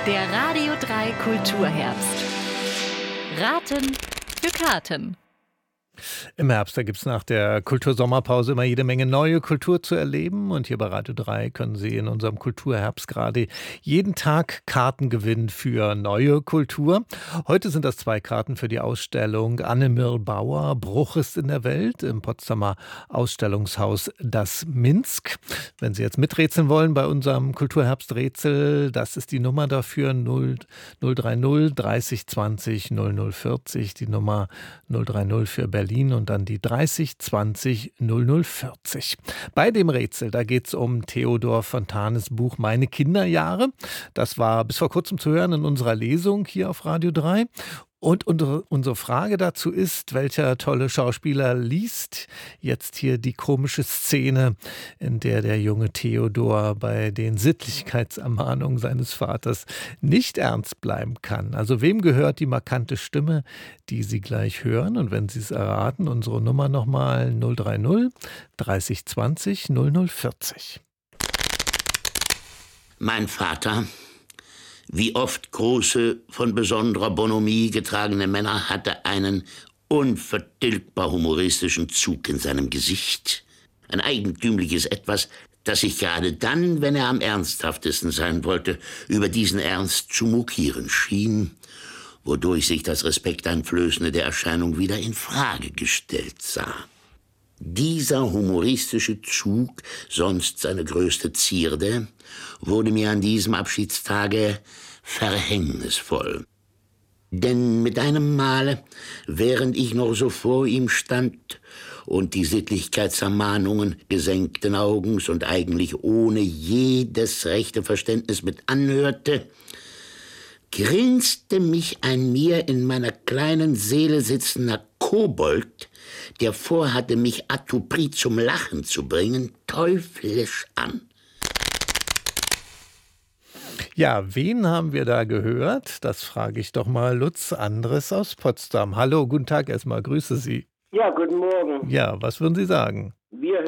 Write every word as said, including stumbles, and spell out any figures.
Der Radio drei Kulturherbst. Raten für Karten. Im Herbst, da gibt es nach der Kultursommerpause immer jede Menge neue Kultur zu erleben. Und hier bei Radio drei können Sie in unserem Kulturherbst gerade jeden Tag Karten gewinnen für neue Kultur. Heute sind das zwei Karten für die Ausstellung Anne-Mirl Bauer, Bruch ist in der Welt, im Potsdamer Ausstellungshaus Das Minsk. Wenn Sie jetzt miträtseln wollen bei unserem Kulturherbsträtsel, das ist die Nummer dafür null drei null dreißig zwanzig null null vierzig, die Nummer null drei null für Berlin. Und dann die dreißig zwanzig null null vierzig. Bei dem Rätsel, da geht es um Theodor Fontanes Buch Meine Kinderjahre. Das war bis vor kurzem zu hören in unserer Lesung hier auf Radio drei. Und unsere, unsere Frage dazu ist, welcher tolle Schauspieler liest jetzt hier die komische Szene, in der der junge Theodor bei den Sittlichkeitsermahnungen seines Vaters nicht ernst bleiben kann. Also wem gehört die markante Stimme, die Sie gleich hören? Und wenn Sie es erraten, unsere Nummer nochmal null drei null dreißig zwanzig null null vierzig. Mein Vater, wie oft große, von besonderer Bonhomie getragene Männer, hatte einen unvertilgbar humoristischen Zug in seinem Gesicht. Ein eigentümliches Etwas, das sich gerade dann, wenn er am ernsthaftesten sein wollte, über diesen Ernst zu mokieren schien, wodurch sich das Respekteinflößende der Erscheinung wieder in Frage gestellt sah. Dieser humoristische Zug, sonst seine größte Zierde, wurde mir an diesem Abschiedstage verhängnisvoll. Denn mit einem Male, während ich noch so vor ihm stand und die Sittlichkeitsermahnungen gesenkten Augens und eigentlich ohne jedes rechte Verständnis mit anhörte, grinste mich ein mir in meiner kleinen Seele sitzender Kobold, der vorhatte, mich à tout prix zum Lachen zu bringen, teuflisch an. Ja, wen haben wir da gehört? Das frage ich doch mal Lutz Andres aus Potsdam. Hallo, guten Tag erstmal, grüße Sie. Ja, guten Morgen. Ja, was würden Sie sagen? Wir